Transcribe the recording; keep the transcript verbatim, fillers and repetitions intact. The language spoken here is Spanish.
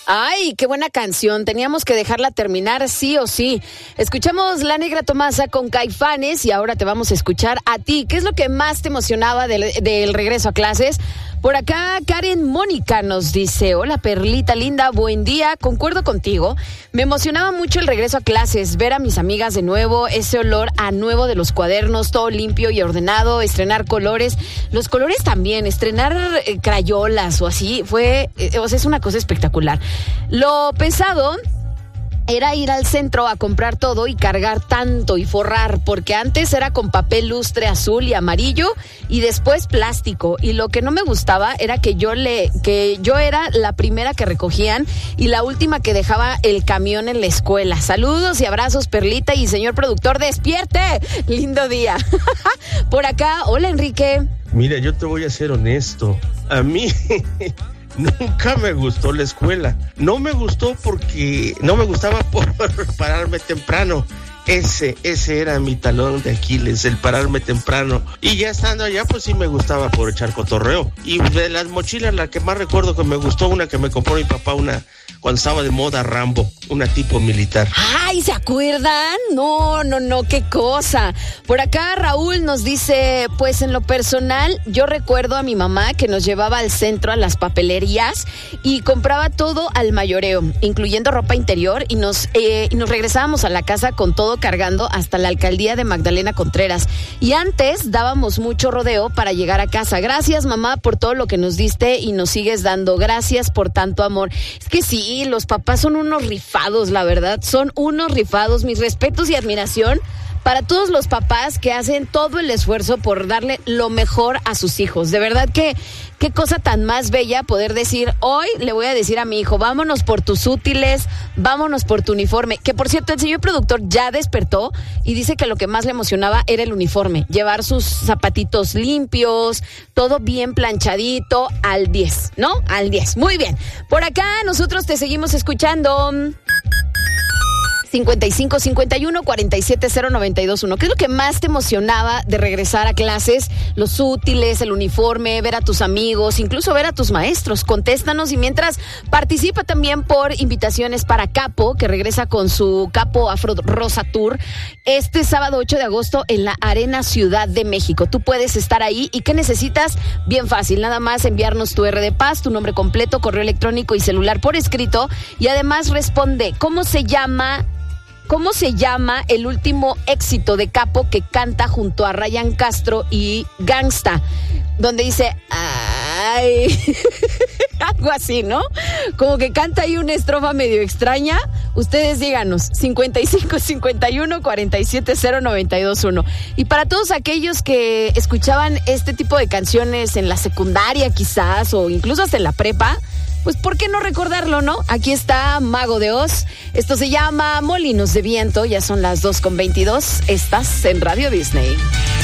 Ay, qué buena canción. Teníamos que dejarla terminar sí o sí. Escuchamos La Negra Tomasa con Caifanes y ahora te vamos a escuchar a ti. ¿Qué es lo que más te emocionaba del, del regreso a clases? Por acá, Karen Mónica nos dice: hola, Perlita linda, buen día. Concuerdo contigo. Me emocionaba mucho el regreso a clases, ver a mis amigas de nuevo, ese olor a nuevo de los cuadernos, todo limpio y ordenado, estrenar colores. Los colores también, estrenar eh, crayolas o así, fue, eh, o sea, es una cosa espectacular. Lo pesado era ir al centro a comprar todo y cargar tanto y forrar, porque antes era con papel lustre azul y amarillo y después plástico, y lo que no me gustaba era que yo le que yo era la primera que recogían y la última que dejaba el camión en la escuela. Saludos y abrazos, Perlita, y señor productor, despierte. Lindo día. Por acá, hola, Enrique. Mira, yo te voy a ser honesto. A mí nunca me gustó la escuela. No me gustó porque no me gustaba por pararme temprano. Ese, ese era mi talón de Aquiles, el pararme temprano. Y ya estando allá, pues sí me gustaba por echar cotorreo. Y de las mochilas, la que más recuerdo que me gustó, una que me compró mi papá, una cuando estaba de moda Rambo, una tipo militar. ¡Ay, ¿se acuerdan? No, no, no, qué cosa. Por acá Raúl nos dice: pues en lo personal, yo recuerdo a mi mamá que nos llevaba al centro a las papelerías y compraba todo al mayoreo, incluyendo ropa interior, y nos, eh, y nos regresábamos a la casa con todo cargando hasta la alcaldía de Magdalena Contreras. Y antes dábamos mucho rodeo para llegar a casa. Gracias, mamá, por todo lo que nos diste y nos sigues dando. Gracias por tanto amor. Es que sí, los papás son unos rifados, la verdad, son unos rifados. Mis respetos y admiración para todos los papás que hacen todo el esfuerzo por darle lo mejor a sus hijos. De verdad que qué cosa tan más bella poder decir: hoy le voy a decir a mi hijo, vámonos por tus útiles, vámonos por tu uniforme. Que por cierto, el señor productor ya despertó y dice que lo que más le emocionaba era el uniforme, llevar sus zapatitos limpios, todo bien planchadito, al diez, ¿no? Al diez. Muy bien. Por acá nosotros te seguimos escuchando. cincuenta y cinco cincuenta y uno cuarenta y siete cero noventa y dos uno. ¿Qué es lo que más te emocionaba de regresar a clases? Los útiles, el uniforme, ver a tus amigos, incluso ver a tus maestros. Contéstanos, y mientras participa también por invitaciones para Capo, que regresa con su Capo Afro Rosa Tour este sábado ocho de agosto en la Arena Ciudad de México. Tú puedes estar ahí. ¿Y qué necesitas? Bien fácil, nada más enviarnos tu R de Paz, tu nombre completo, correo electrónico y celular por escrito, y además responde ¿cómo se llama ¿Cómo se llama el último éxito de Capo que canta junto a Ryan Castro y Gangsta? Donde dice, ay, algo así, ¿no? Como que canta ahí una estrofa medio extraña. Ustedes díganos, cincuenta y cinco cincuenta y uno cuarenta y siete cero noventa y dos uno. Y para todos aquellos que escuchaban este tipo de canciones en la secundaria quizás, o incluso hasta en la prepa, pues ¿por qué no recordarlo, no? Aquí está Mago de Oz. Esto se llama Molinos de Viento. Ya son las dos con veintidós. Estás en Radio Disney.